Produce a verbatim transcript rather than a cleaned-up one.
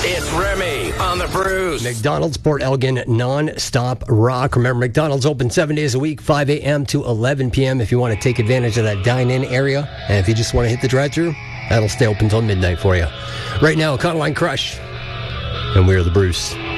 It's Remy on the Bruce. McDonald's Port Elgin non-stop rock. Remember, McDonald's open seven days a week, five a.m. to eleven p.m. if you want to take advantage of that dine-in area. And if you just want to hit the drive-thru, that'll stay open until midnight for you. Right now, Econoline Crush. And we're the Bruce.